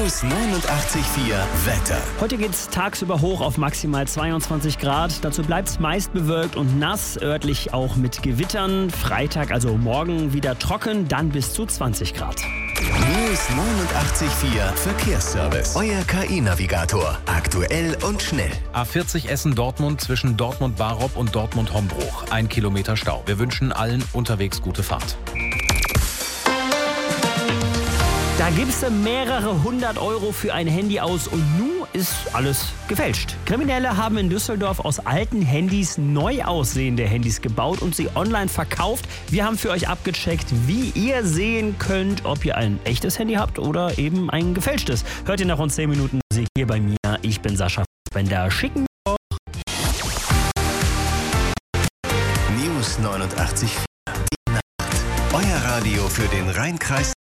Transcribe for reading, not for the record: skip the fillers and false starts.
News 89,4 Wetter. Heute geht's tagsüber hoch auf maximal 22 Grad. Dazu bleibt's meist bewölkt und nass, örtlich auch mit Gewittern. Freitag, also morgen, wieder trocken, dann bis zu 20 Grad. News 89,4 Verkehrsservice. Euer KI-Navigator. Aktuell und schnell. A40 Essen-Dortmund zwischen Dortmund-Barob und Dortmund-Hombruch. 1 Kilometer Stau. Wir wünschen allen unterwegs gute Fahrt. Da gibst du mehrere hundert Euro für ein Handy aus und nun ist alles gefälscht. Kriminelle haben in Düsseldorf aus alten Handys neu aussehende Handys gebaut und sie online verkauft. Wir haben für euch abgecheckt, wie ihr sehen könnt, ob ihr ein echtes Handy habt oder eben ein gefälschtes. Hört ihr nach rund 10 Minuten Musik hier bei mir. Ich bin Sascha Bender. Schicken News 89,4. Die Nacht. Euer Radio für den Rhein-Kreis